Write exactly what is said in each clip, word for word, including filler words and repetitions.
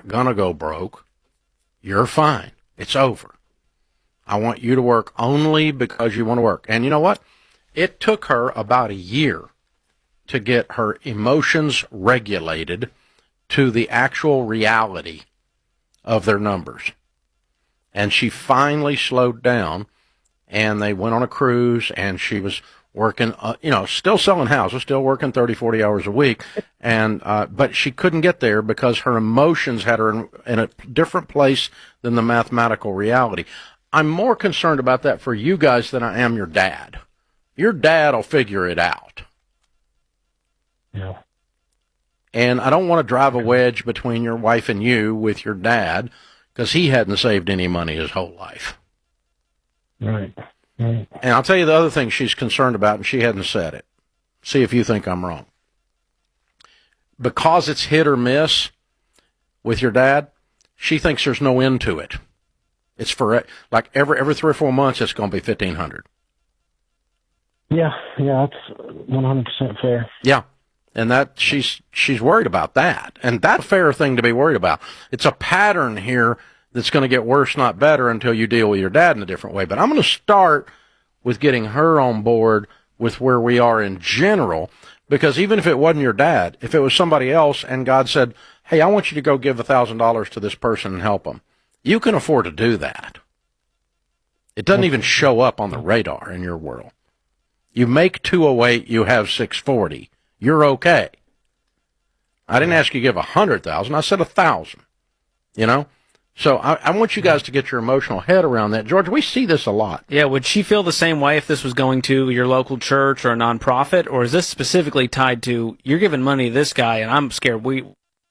not going to go broke. You're fine. It's over. I want you to work only because you want to work. And you know what? It took her about a year to get her emotions regulated to the actual reality of their numbers. And she finally slowed down, and they went on a cruise, and she was working, uh, you know, still selling houses, still working thirty, forty hours a week. And, uh, but she couldn't get there because her emotions had her in, in a different place than the mathematical reality. I'm more concerned about that for you guys than I am your dad. Your dad will figure it out. Yeah. And I don't want to drive a wedge between your wife and you with your dad because he hadn't saved any money his whole life. Right. Right. And I'll tell you the other thing she's concerned about, and she hadn't said it. See if you think I'm wrong. Because it's hit or miss with your dad, she thinks there's no end to it. It's for, like, every every three or four months, it's going to be fifteen hundred dollars. Yeah, yeah, that's one hundred percent fair. Yeah. And that she's she's worried about that. And that's a fair thing to be worried about. It's a pattern here that's going to get worse, not better, until you deal with your dad in a different way. But I'm going to start with getting her on board with where we are in general, because even if it wasn't your dad, if it was somebody else and God said, hey, I want you to go give one thousand dollars to this person and help them, you can afford to do that. It doesn't even show up on the radar in your world. You make two oh eight, you have six forty. You're okay. I didn't ask you to give one hundred thousand dollars. I said one thousand dollars, you know? So I, I want you guys to get your emotional head around that. George, we see this a lot. Yeah, would she feel the same way if this was going to your local church or a nonprofit, or is this specifically tied to, you're giving money to this guy and I'm scared we...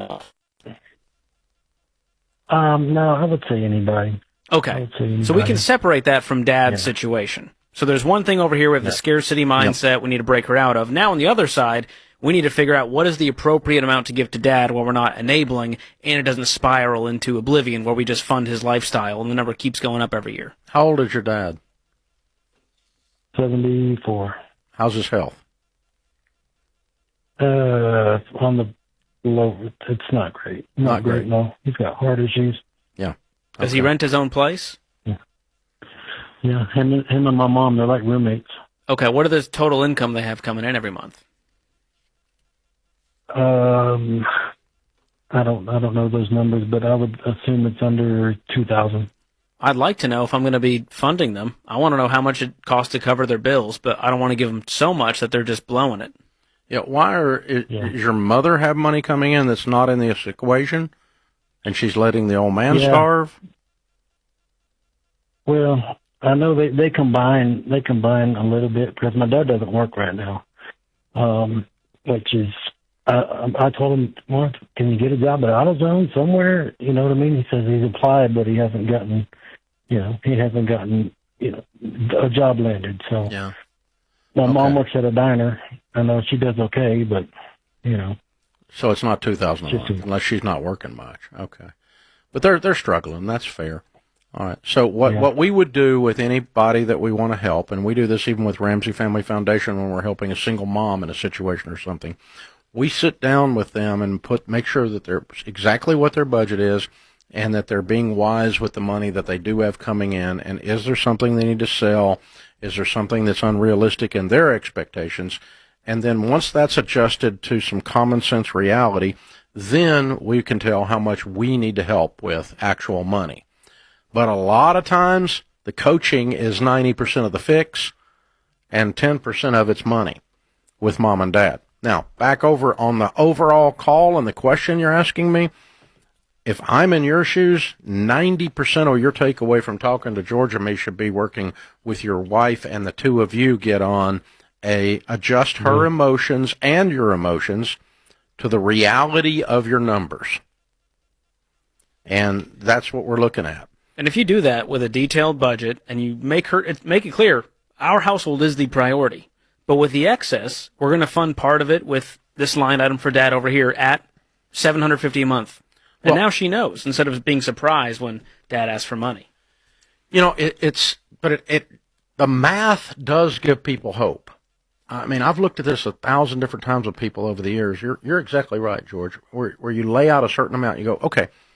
Um, no, I would say anybody. Okay, say anybody. So we can separate that from Dad's Yeah. situation. So there's one thing over here, we have the Yep. scarcity mindset yep. we need to break her out of. Now on the other side, we need to figure out what is the appropriate amount to give to Dad while we're not enabling and it doesn't spiral into oblivion where we just fund his lifestyle and the number keeps going up every year. How old is your dad? seventy-four. How's his health? Uh, on the low, it's not great. Not, Not great. great, no. He's got heart issues. Yeah. Does Okay. he rent his own place? Yeah, him, and- him and my mom, they're like roommates. Okay, what are the total income they have coming in every month? Um, I don't, I don't know those numbers, but I would assume it's under two thousand. I'd like to know if I'm going to be funding them. I want to know how much it costs to cover their bills, but I don't want to give them so much that they're just blowing it. Yeah. Why are is, Yeah. does your mother have money coming in that's not in this equation, and she's letting the old man Yeah. starve? Well, I know they, they combine, they combine a little bit because my dad doesn't work right now. Um, which is, I, I told him, well, can you get a job at AutoZone somewhere? You know what I mean? He says he's applied, but he hasn't gotten, you know, he hasn't gotten, you know, a job landed. So Yeah. my Okay. mom works at a diner. I know she does okay, but, you know. So it's not two thousand a Just month a- unless she's not working much. Okay. But they're they're struggling. That's fair. All right. So what, Yeah. what we would do with anybody that we want to help, and we do this even with Ramsey Family Foundation when we're helping a single mom in a situation or something, we sit down with them and put make sure that they're exactly what their budget is and that they're being wise with the money that they do have coming in. And is there something they need to sell? Is there something that's unrealistic in their expectations? And then once that's adjusted to some common sense reality, then we can tell how much we need to help with actual money. But a lot of times, the coaching is ninety percent of the fix, and ten percent of it's money with mom and dad. Now, back over on the overall call and the question you're asking me, if I'm in your shoes, ninety percent of your takeaway from talking to George and me should be working with your wife, and the two of you get on a adjust her Mm-hmm. emotions and your emotions to the reality of your numbers. And that's what we're looking at. And if you do that with a detailed budget and you make her make it clear, our household is the priority. But with the excess, we're going to fund part of it with this line item for Dad over here at seven hundred fifty dollars a month. And Well- now she knows instead of being surprised when Dad asks for money. You know, it, it's, but it, it, the math does give people hope. I mean, I've looked at this a thousand different times with people over the years. You're, you're exactly right, George. Where, where you lay out a certain amount, you go, okay,